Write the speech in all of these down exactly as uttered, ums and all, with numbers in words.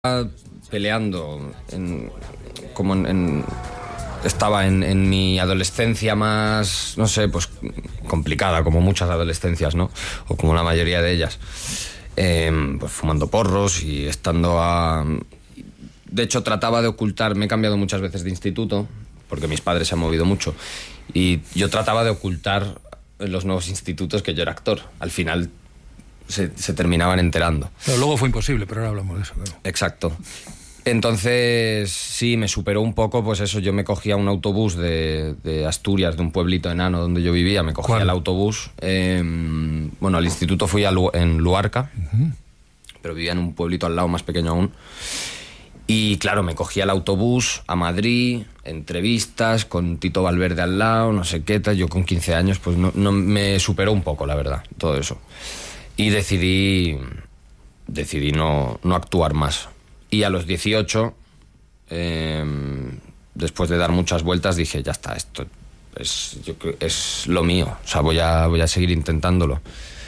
peleando en, como en, en estaba en, en mi adolescencia más, no sé, pues complicada, como muchas adolescencias, ¿no? O como la mayoría de ellas. Eh, pues fumando porros y estando a... De hecho, trataba de ocultar, me he cambiado muchas veces de instituto, porque mis padres se han movido mucho, y yo trataba de ocultar en los nuevos institutos que yo era actor. Al final se, se terminaban enterando. Pero luego fue imposible, pero ahora hablamos de eso. Claro. Exacto. Entonces, sí, me superó un poco, pues eso, yo me cogía un autobús de, de Asturias, de un pueblito enano donde yo vivía, me cogía ¿Cuál? el autobús. Eh, bueno, al instituto fui a Lu- en Luarca, uh-huh. pero vivía en un pueblito al lado, más pequeño aún. Y claro, me cogía el autobús a Madrid, entrevistas con Tito Valverde al lado, no sé qué tal. Yo con quince años, pues no, no me superó un poco, la verdad, todo eso. Y decidí, decidí no, no actuar más. Y a los dieciocho, eh, después de dar muchas vueltas, dije, ya está, esto es, yo creo, es lo mío. O sea, voy a, voy a seguir intentándolo.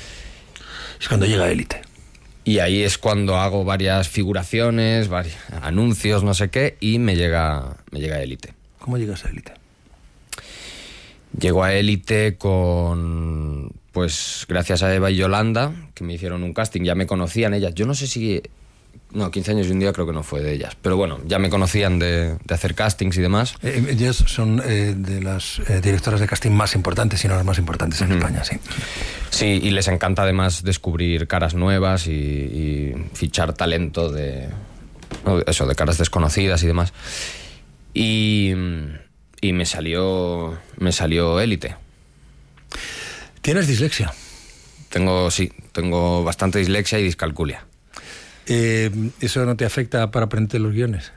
Es cuando llega Élite. Y ahí es cuando hago varias figuraciones, varios anuncios, no sé qué, y me llega, me llega Élite. ¿Cómo llegas a Élite? Llego a Élite con, pues, gracias a Eva y Yolanda, que me hicieron un casting, ya me conocían ellas. Yo no sé si... No, quince años y un día creo que no fue de ellas. Pero bueno, ya me conocían de, de hacer castings y demás. Eh, ellas son eh, de las eh, directoras de casting más importantes, si no las más importantes en uh-huh. España, sí. Sí, y les encanta además descubrir caras nuevas y, y fichar talento de... No, eso, de caras desconocidas y demás. Y, y me salió... Me salió Élite. ¿Tienes dislexia? Tengo, sí, tengo bastante dislexia y discalculia. Eh, ¿Eso no te afecta para aprender los guiones?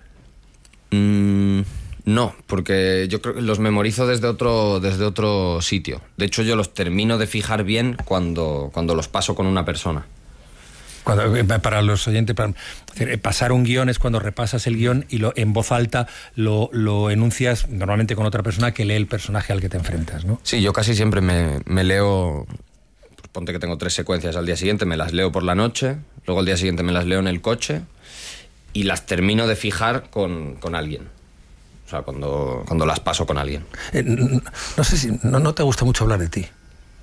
Mm, no, porque yo creo que los memorizo desde otro, desde otro sitio. De hecho, yo los termino de fijar bien cuando, cuando los paso con una persona. Cuando, para los oyentes, para, pasar un guión es cuando repasas el guión y lo, en voz alta lo, lo enuncias normalmente con otra persona que lee el personaje al que te enfrentas, ¿no? Sí, yo casi siempre me, me leo... Ponte que tengo tres secuencias al día siguiente, me las leo por la noche, luego al día siguiente me las leo en el coche y las termino de fijar con, con alguien. O sea, cuando, cuando las paso con alguien. Eh, no, no sé si... No, no te gusta mucho hablar de ti.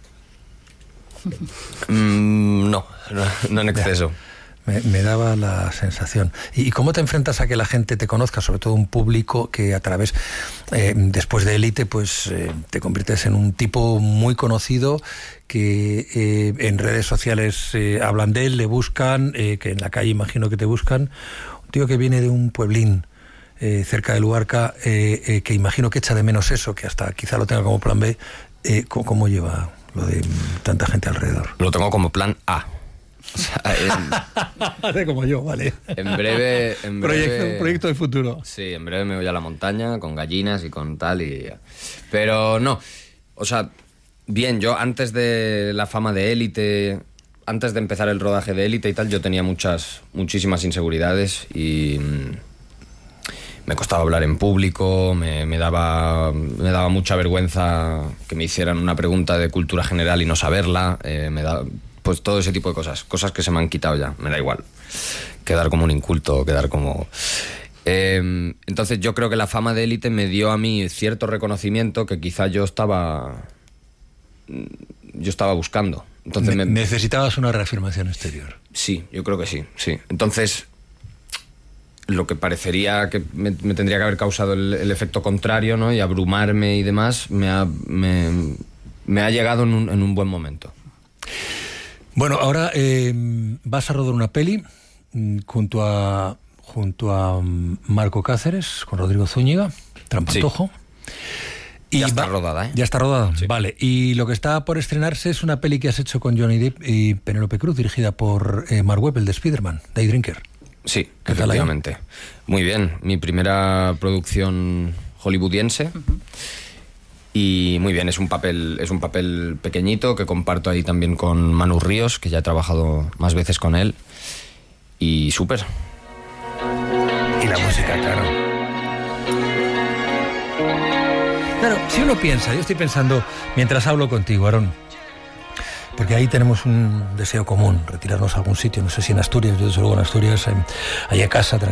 Mm, no, no, no en exceso. Me, me daba la sensación. ¿Y cómo te enfrentas a que la gente te conozca, sobre todo un público que a través, eh, después de Élite, pues eh, te conviertes en un tipo muy conocido, que eh, en redes sociales eh, hablan de él, le buscan, eh, que en la calle imagino que te buscan? Un tío que viene de un pueblín eh, cerca de Luarca, eh, eh, que imagino que echa de menos eso, que hasta quizá lo tenga como plan B. Eh, ¿cómo, ¿Cómo lleva lo de tanta gente alrededor? Lo tengo como plan A. O sea, Hace como yo, vale. En breve, en breve proyecto, proyecto de futuro. Sí, en breve me voy a la montaña con gallinas y con tal y... Pero no, o sea, bien, yo antes de la fama de Élite, antes de empezar el rodaje de Élite y tal, yo tenía muchas, muchísimas inseguridades y me costaba hablar en público, me, me daba, me daba mucha vergüenza que me hicieran una pregunta de cultura general y no saberla, eh, me da, pues todo ese tipo de cosas, cosas que se me han quitado ya, me da igual. Quedar como un inculto, quedar como... Eh, entonces yo creo que la fama de Élite me dio a mí cierto reconocimiento que quizá yo estaba... Yo estaba buscando. Entonces ne- me... Necesitabas una reafirmación exterior. Sí, yo creo que sí, sí. Entonces, lo que parecería que me, me tendría que haber causado el, el efecto contrario, ¿no? Y abrumarme y demás, me ha, me, me ha llegado en un, en un buen momento. Bueno, ahora eh, vas a rodar una peli mm, junto a junto a um, Marco Cáceres, con Rodrigo Zúñiga, Trampantojo. Sí. Y ya está va, rodada, ¿eh? Ya está rodada, sí. Vale. Y lo que está por estrenarse es una peli que has hecho con Johnny Depp y Penélope Cruz, dirigida por eh, Mark Webb, el de Spider-Man, Day Drinker. Sí, efectivamente. Muy bien. Mi primera producción hollywoodiense. Uh-huh. Y muy bien, es un papel es un papel pequeñito que comparto ahí también con Manu Ríos, que ya he trabajado más veces con él. Y súper. Y la música, claro. Claro, si uno piensa, yo estoy pensando, mientras hablo contigo, Aarón, porque ahí tenemos un deseo común, retirarnos a algún sitio, no sé si en Asturias, yo desde luego en Asturias, eh, ahí a casa,